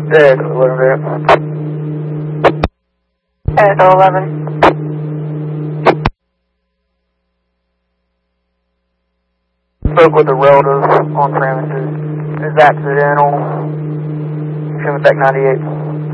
Yeah, 11. Echo 11. Spoke with the relative on premises. Is accidental. Consumer Tech 98.